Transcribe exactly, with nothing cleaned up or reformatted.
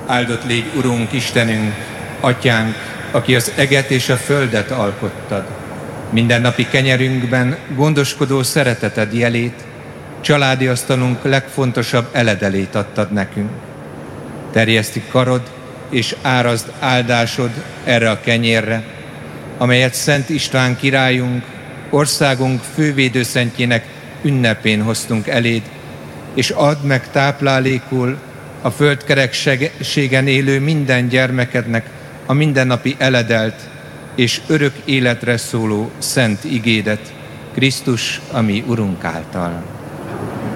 Áldott légy, Urunk, Istenünk, Atyánk, aki az eget és a földet alkottad. Mindennapi kenyerünkben gondoskodó szereteted jelét, családi asztalunk legfontosabb eledelét adtad nekünk. Terjeszti karod és árazd áldásod erre a kenyérre, amelyet Szent István királyunk, országunk fővédőszentjének ünnepén hoztunk eléd, és add meg táplálékul a földkerekségen élő minden gyermekednek a mindennapi eledelt és örök életre szóló szent igédet, Krisztus, a mi Urunk által.